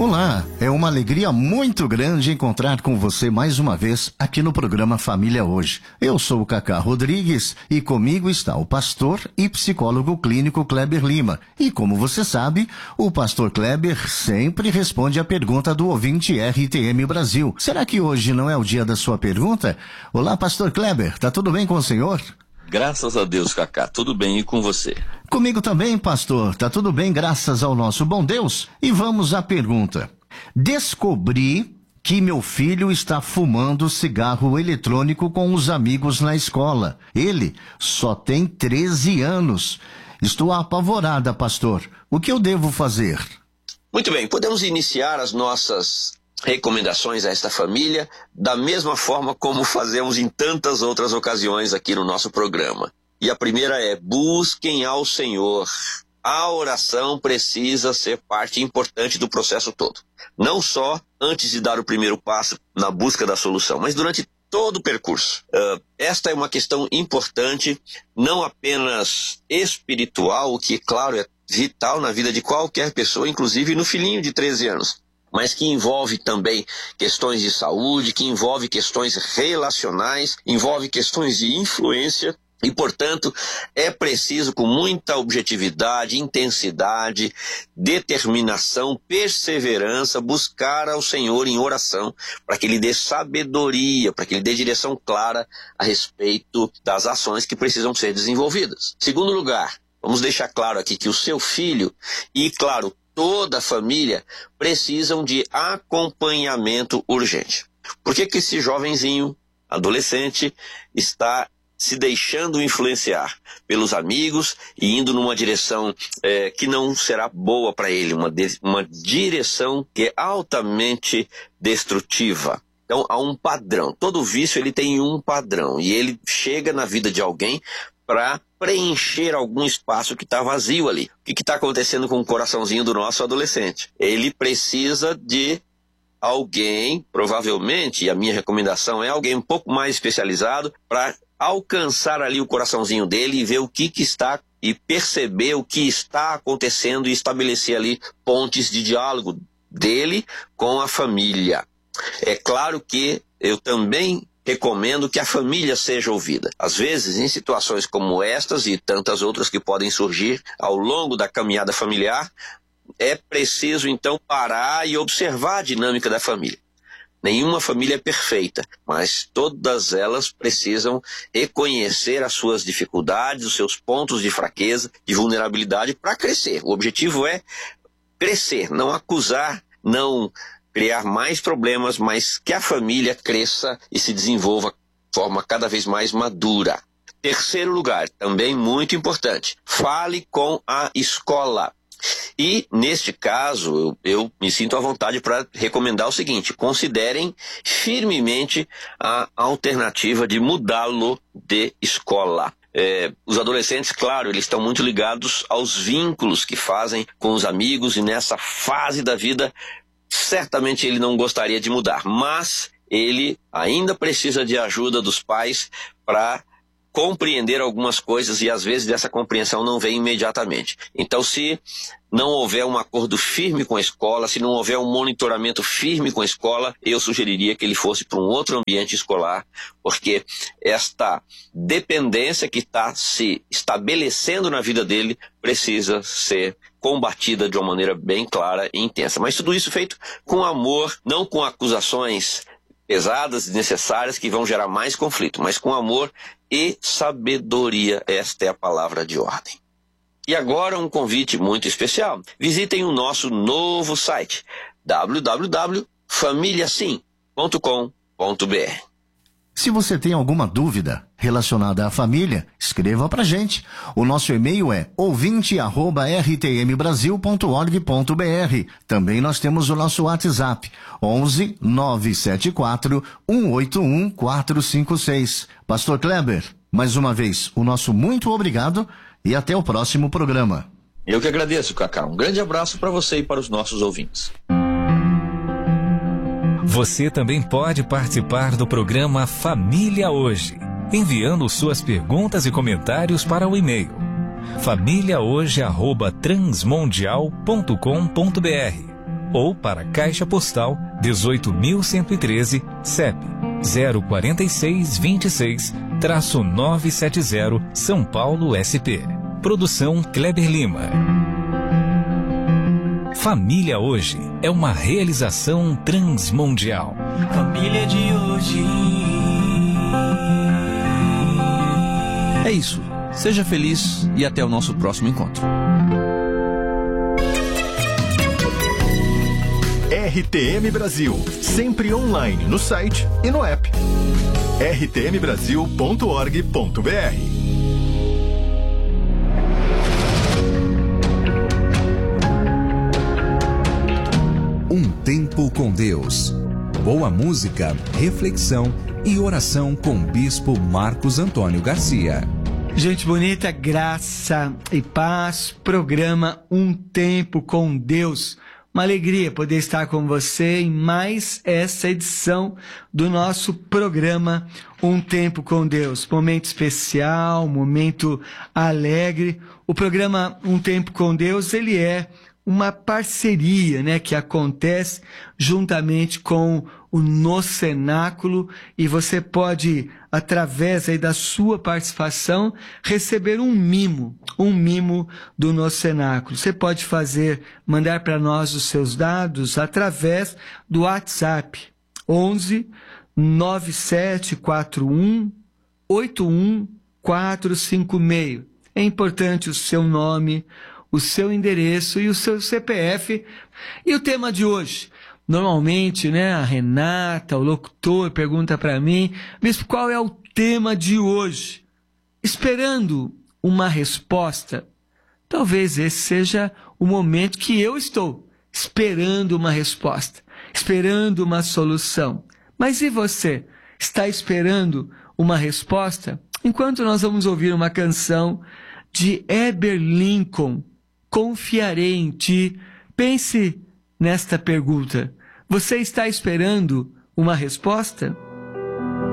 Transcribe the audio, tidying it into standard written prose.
Olá, é uma alegria muito grande encontrar com você mais uma vez aqui no programa Família Hoje. Eu sou o Cacá Rodrigues e comigo está o pastor e psicólogo clínico Kleber Lima. E como você sabe, o pastor Kleber sempre responde a pergunta do ouvinte RTM Brasil. Será que hoje não é o dia da sua pergunta? Olá, pastor Kleber, tá tudo bem com o senhor? Graças a Deus, Cacá, tudo bem, e com você? Comigo também, pastor, tá tudo bem graças ao nosso bom Deus. E vamos à pergunta. Descobri que meu filho está fumando cigarro eletrônico com os amigos na escola. Ele só tem 13 anos. Estou apavorada, pastor. O que eu devo fazer? Muito bem, podemos iniciar as nossas recomendações a esta família da mesma forma como fazemos em tantas outras ocasiões aqui no nosso programa. E a primeira é: busquem ao Senhor. A oração precisa ser parte importante do processo todo. Não só antes de dar o primeiro passo na busca da solução, mas durante todo o percurso. Esta é uma questão importante, não apenas espiritual, o que, claro, é vital na vida de qualquer pessoa, inclusive no filhinho de 13 anos. Mas que envolve também questões de saúde, que envolve questões relacionais, envolve questões de influência. E, portanto, é preciso, com muita objetividade, intensidade, determinação, perseverança, buscar ao Senhor em oração para que Ele dê sabedoria, para que Ele dê direção clara a respeito das ações que precisam ser desenvolvidas. Segundo lugar, vamos deixar claro aqui que o seu filho e, claro, toda a família precisam de acompanhamento urgente. Por que esse jovenzinho, adolescente, está se deixando influenciar pelos amigos e indo numa direção que não será boa para ele, uma direção que é altamente destrutiva? Então há um padrão, todo vício ele tem um padrão e ele chega na vida de alguém para preencher algum espaço que está vazio ali. O que está acontecendo com o coraçãozinho do nosso adolescente? Ele precisa de alguém, provavelmente, e a minha recomendação é alguém um pouco mais especializado para alcançar ali o coraçãozinho dele e ver o que está e perceber o que está acontecendo e estabelecer ali pontes de diálogo dele com a família. É claro que eu também recomendo que a família seja ouvida. Às vezes, em situações como estas e tantas outras que podem surgir ao longo da caminhada familiar, é preciso então parar e observar a dinâmica da família. Nenhuma família é perfeita, mas todas elas precisam reconhecer as suas dificuldades, os seus pontos de fraqueza, de vulnerabilidade para crescer. O objetivo é crescer, não acusar, não criar mais problemas, mas que a família cresça e se desenvolva de forma cada vez mais madura. Terceiro lugar, também muito importante, fale com a escola. E, neste caso, eu me sinto à vontade para recomendar o seguinte: considerem firmemente a alternativa de mudá-lo de escola. Os adolescentes, claro, eles estão muito ligados aos vínculos que fazem com os amigos e nessa fase da vida, certamente ele não gostaria de mudar, mas ele ainda precisa de ajuda dos pais para compreender algumas coisas e às vezes essa compreensão não vem imediatamente. Então, se não houver um acordo firme com a escola, se não houver um monitoramento firme com a escola, eu sugeriria que ele fosse para um outro ambiente escolar, porque esta dependência que está se estabelecendo na vida dele precisa ser combatida de uma maneira bem clara e intensa. Mas tudo isso feito com amor, não com acusações pesadas e necessárias que vão gerar mais conflito, mas com amor e sabedoria. Esta é a palavra de ordem. E agora um convite muito especial. Visitem o nosso novo site www.familiasim.com.br. Se você tem alguma dúvida relacionada à família, escreva pra gente. O nosso e-mail é ouvinte@rtmbrasil.org.br. Também nós temos o nosso WhatsApp, 11 974 181 456. Pastor Kleber, mais uma vez, o nosso muito obrigado e até o próximo programa. Eu que agradeço, Cacá. Um grande abraço para você e para os nossos ouvintes. Você também pode participar do programa Família Hoje, enviando suas perguntas e comentários para o e-mail famíliahoje@transmundial.com.br ou para a Caixa Postal 18.113, CEP 04626-970, São Paulo, SP. Produção Kleber Lima. Família Hoje é uma realização transmundial. Família de hoje. É isso. Seja feliz e até o nosso próximo encontro. RTM Brasil, sempre online no site e no app. rtmbrasil.org.br. Um tempo com Deus. Boa música, reflexão e oração com o Bispo Marcos Antônio Garcia. Gente bonita, graça e paz, programa Um Tempo com Deus. Uma alegria poder estar com você em mais essa edição do nosso programa Um Tempo com Deus. Momento especial, momento alegre. O programa Um Tempo com Deus, ele é uma parceria, né, que acontece juntamente com o No Cenáculo, e você pode, através aí da sua participação, receber um mimo do No Cenáculo. Você pode mandar para nós os seus dados através do WhatsApp 11 9741 81456. É importante o seu nome, o seu endereço e o seu CPF. E o tema de hoje? Normalmente, né, a Renata, o locutor, pergunta para mim: Bispo, qual é o tema de hoje? Esperando uma resposta. Talvez esse seja o momento que eu estou esperando uma resposta, esperando uma solução. Mas e você? Está esperando uma resposta? Enquanto nós vamos ouvir uma canção de Heber Lincoln, Confiarei em Ti. Pense nesta pergunta: você está esperando uma resposta?